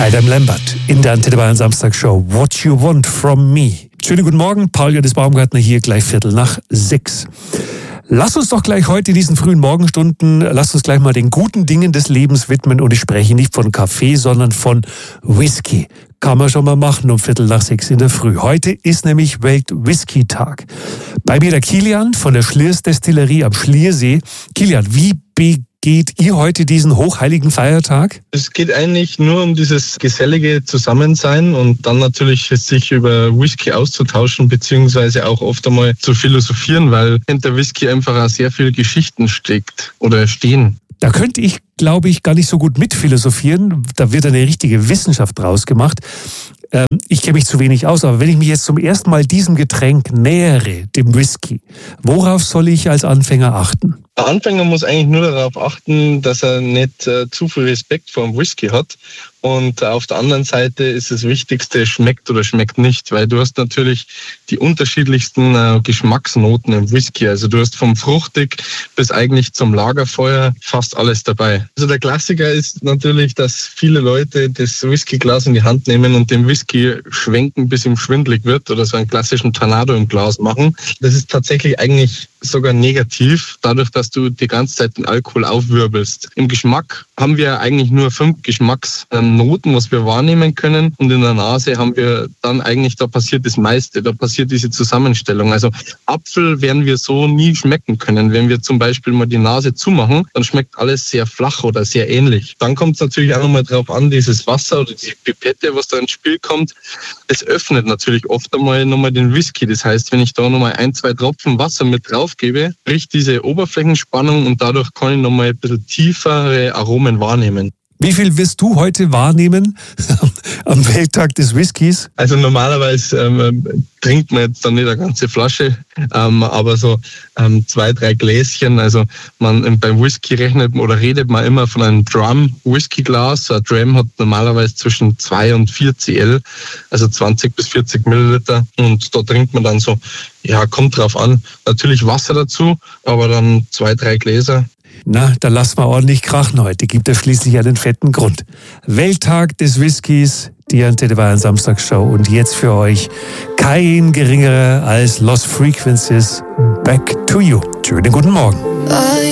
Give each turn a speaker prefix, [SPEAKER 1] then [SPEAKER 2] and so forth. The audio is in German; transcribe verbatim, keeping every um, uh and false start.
[SPEAKER 1] Adam Lambert in der Antenne Bayern Samstagsshow. What you want from me. Schönen guten Morgen, Paul Johannes Baumgartner hier, gleich Viertel nach sechs. Lass uns doch gleich heute in diesen frühen Morgenstunden, lass uns gleich mal den guten Dingen des Lebens widmen. Und ich spreche nicht von Kaffee, sondern von Whisky. Kann man schon mal machen um Viertel nach sechs in der Früh. Heute ist nämlich Welt-Whisky-Tag. Bei mir der Kilian von der Schliers Destillerie am Schliersee. Kilian, wie begeht ihr heute diesen hochheiligen Feiertag?
[SPEAKER 2] Es geht eigentlich nur um dieses gesellige Zusammensein und dann natürlich sich über Whisky auszutauschen, beziehungsweise auch oft einmal zu philosophieren, weil hinter Whisky einfach auch sehr viele Geschichten steckt oder stehen.
[SPEAKER 1] Da könnte ich, glaube ich, gar nicht so gut mitphilosophieren. Da wird eine richtige Wissenschaft draus gemacht. Ähm, ich kenne mich zu wenig aus, aber wenn ich mich jetzt zum ersten Mal diesem Getränk nähere, dem Whisky, worauf soll ich als Anfänger achten?
[SPEAKER 2] Der Anfänger muss eigentlich nur darauf achten, dass er nicht äh, zu viel Respekt vor dem Whisky hat. Und auf der anderen Seite ist das Wichtigste, schmeckt oder schmeckt nicht, weil du hast natürlich die unterschiedlichsten äh, Geschmacksnoten im Whisky. Also du hast vom fruchtig bis eigentlich zum Lagerfeuer fast alles dabei. Also der Klassiker ist natürlich, dass viele Leute das Whiskyglas in die Hand nehmen und den Whisky schwenken, bis ihm schwindelig wird oder so einen klassischen Tornado im Glas machen. Das ist tatsächlich eigentlich sogar negativ, dadurch, dass du die ganze Zeit den Alkohol aufwirbelst. Im Geschmack haben wir eigentlich nur fünf Geschmacksnoten, was wir wahrnehmen können. Und in der Nase haben wir dann eigentlich, da passiert das meiste, da passiert diese Zusammenstellung. Also Apfel werden wir so nie schmecken können. Wenn wir zum Beispiel mal die Nase zumachen, dann schmeckt alles sehr flach oder sehr ähnlich. Dann kommt es natürlich auch nochmal drauf an, dieses Wasser oder die Pipette, was da ins Spiel kommt. Es öffnet natürlich oft einmal nochmal den Whisky. Das heißt, wenn ich da nochmal ein, zwei Tropfen Wasser mit drauf gebe, bricht diese Oberflächenspannung und dadurch kann ich nochmal ein bisschen tiefere Aromen wahrnehmen.
[SPEAKER 1] Wie viel wirst du heute wahrnehmen am Welttag des Whiskys?
[SPEAKER 2] Also normalerweise ähm, trinkt man jetzt dann nicht eine ganze Flasche, ähm, aber so ähm, zwei, drei Gläschen. Also man beim Whisky rechnet oder redet man immer von einem Drum-Whisky-Glas. Ein Dram hat normalerweise zwischen zwei und vier Zentiliter, also zwanzig bis vierzig Milliliter. Und da trinkt man dann so, ja, kommt drauf an, natürlich Wasser dazu, aber dann zwei, drei Gläser.
[SPEAKER 1] Na, dann lass mal ordentlich krachen heute. Gibt ja schließlich einen fetten Grund. Welttag des Whiskys, die Antenne Bayern Samstagsshow. Und jetzt für euch kein geringerer als Lost Frequencies. Back to you. Schönen guten Morgen.